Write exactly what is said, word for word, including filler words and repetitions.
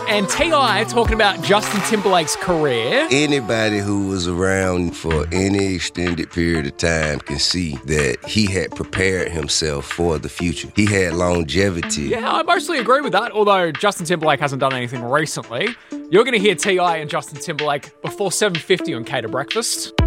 And T I talking about Justin Timberlake's career. Anybody who was around for any extended period of time can see that he had prepared himself for the future. He had longevity. Yeah, I mostly agree with that, although Justin Timberlake hasn't done anything recently. You're going to hear T I and Justin Timberlake before seven fifty on Cater Breakfast.